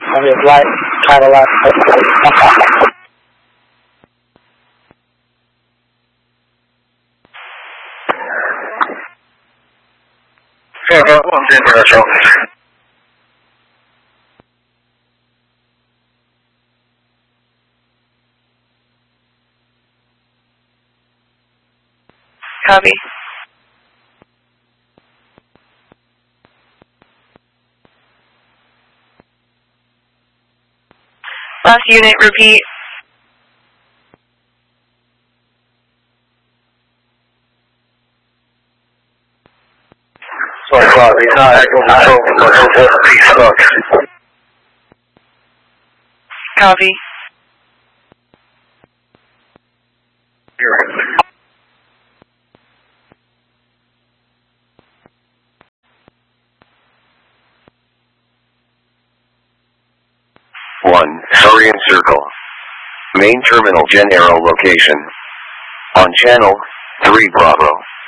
on his right, kind of like. Yeah, go on, Central. Copy. Last unit, repeat. Sorry, Bob, he's not actual control for Hotel Peace Bucks. Copy. Here. 1, Saurian Circle. Main terminal Gen Aero location. On channel 3 Bravo.